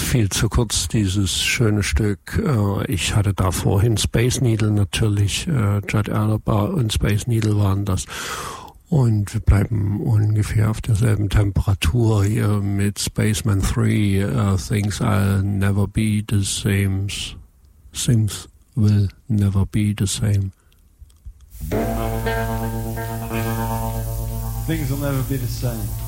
viel zu kurz, dieses schöne Stück. Ich hatte da vorhin Space Needle natürlich, Judd Erlenbaugh und Space Needle waren das. Und wir bleiben ungefähr auf derselben Temperatur hier mit Spaceman 3, Things I'll Never Be the Same. Things will never be the same. Things will never be the same.